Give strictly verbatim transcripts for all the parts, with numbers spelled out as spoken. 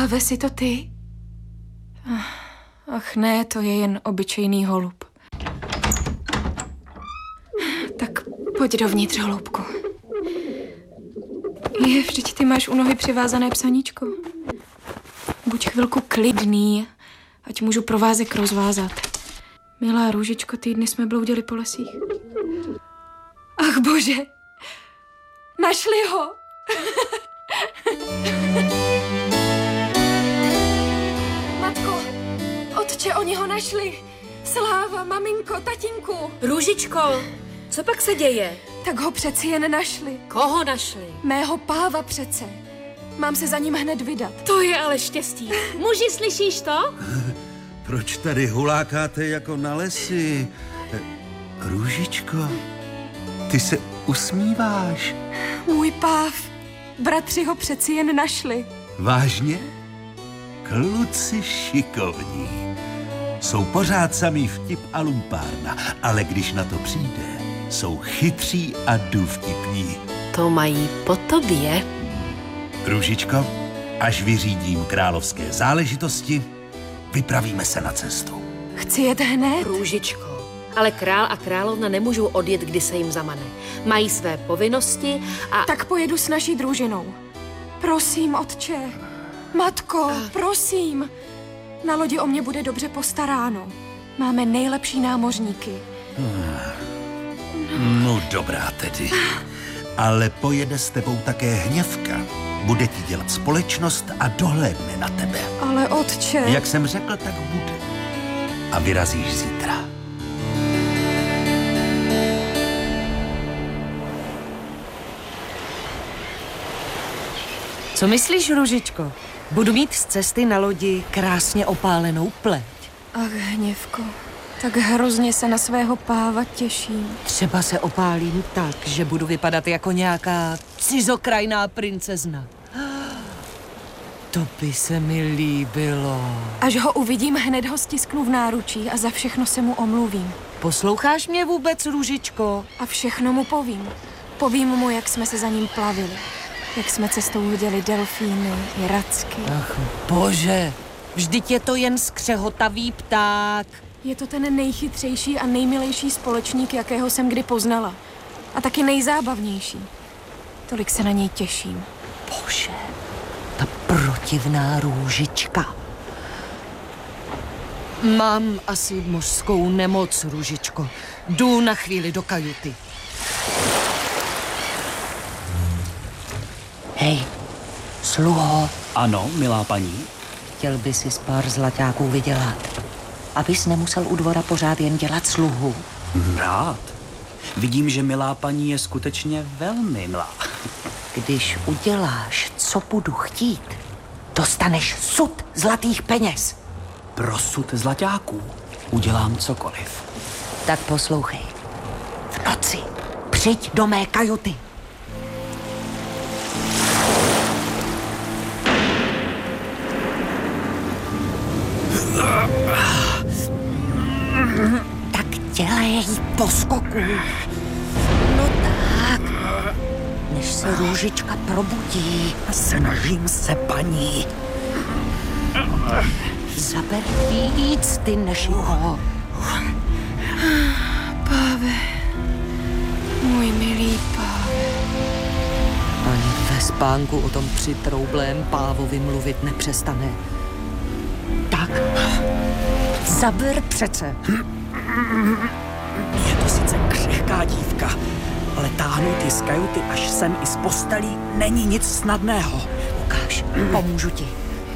Páve, jsi to ty? Ach ne, to je jen obyčejný holub. Tak pojď dovnitř, holubku. Je, vždyť ty máš u nohy přivázané psaníčko. Buď chvilku klidný, ať můžu provázek rozvázat. Milá Růžičko, týdny jsme bloudili po lesích. Ach bože, našli ho! Matko, otče, oni ho našli. Sláva, maminko, tatínku. Růžičko, co pak se děje? Tak ho přeci jen našli. Koho našli? Mého páva přece. Mám se za ním hned vydat. To je ale štěstí. Muži, slyšíš to? Proč tady hulákáte jako na lesy? Růžičko, ty se usmíváš. Můj páv. Bratři ho přeci jen našli. Vážně? Kluci šikovní. Jsou pořád samý vtip a lumpárna, ale když na to přijde, jsou chytří a důvtipní. To mají po tobě. Růžičko, až vyřídím královské záležitosti, vypravíme se na cestu. Chci jet hned. Růžičko, ale král a královna nemůžou odjet, kdy se jim zamane. Mají své povinnosti a... Tak pojedu s naší družinou. Prosím, otče. Matko, a... prosím. Na lodi o mě bude dobře postaráno. Máme nejlepší námořníky. Hmm. No dobrá tedy. Ale pojede s tebou také Hněvka. Bude ti dělat společnost a dohlédne na tebe. Ale otče... Jak jsem řekl, tak bude. A vyrazíš zítra. Co myslíš, Růžičko? Budu mít z cesty na lodi krásně opálenou pleť. Ach, Hněvko, tak hrozně se na svého páva těším. Třeba se opálím tak, že budu vypadat jako nějaká cizokrajná princezna. To by se mi líbilo. Až ho uvidím, hned ho stisknu v náručí a za všechno se mu omluvím. Posloucháš mě vůbec, Růžičko? A všechno mu povím. Povím mu, jak jsme se za ním plavili. Jak jsme cestou viděli delfíny i racky. Ach bože, vždyť je to jen skřehotavý pták. Je to ten nejchytřejší a nejmilejší společník, jakého jsem kdy poznala. A taky nejzábavnější. Tolik se na něj těším. Bože, ta protivná Růžička. Mám asi mořskou nemoc, Růžičko. Jdu na chvíli do kajuty. Hej, sluho. Ano, milá paní. Chtěl by si pár zlaťáků vydělat, abys nemusel u dvora pořád jen dělat sluhu. Rád. Vidím, že milá paní je skutečně velmi milá. Když uděláš, co budu chtít, dostaneš sud zlatých peněz. Pro sud zlaťáků udělám cokoliv. Tak poslouchej. V noci přijď do mé kajuty. Tak dělej po skoku. No tak. Než se Růžička probudí. Snažím se, paní. Zaber víc, ty než ho. Páve, můj milý páve. Ani ve spánku o tom přitroublém pávovi mluvit nepřestane. Tak, zaber přece. Je to sice křehká dívka, ale táhnout ji z kajuty až sem i z postelí není nic snadného. Ukáž, pomůžu ti.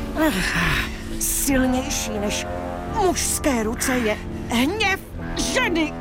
Silnější než mužské ruce je hněv ženy.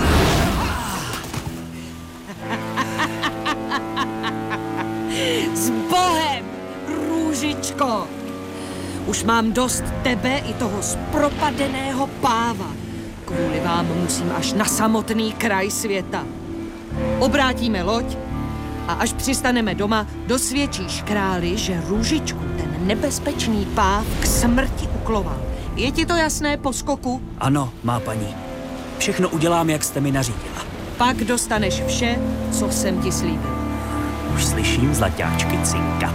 S Bohem, Růžičko! Už mám dost tebe i toho zpropadeného páva. Kvůli vám musím až na samotný kraj světa. Obrátíme loď a až přistaneme doma, dosvědčíš králi, že Růžičku ten nebezpečný páv k smrti ukloval. Je ti to jasné po skoku? Ano, má paní. Všechno udělám, jak jste mi nařídila. Pak dostaneš vše, co jsem ti slíbil. Už slyším zlaťáčky cinkat.